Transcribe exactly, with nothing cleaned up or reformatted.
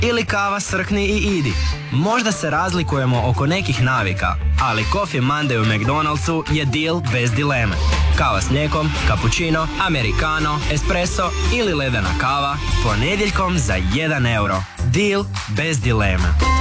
ili kava srkni i idi. Možda se razlikujemo oko nekih navika, ali Coffee Monday u McDonald'su je deal bez dileme. Kava s mlijekom, cappuccino, americano, espresso ili ledena kava ponedjeljkom za jedan euro. Deal bez dileme.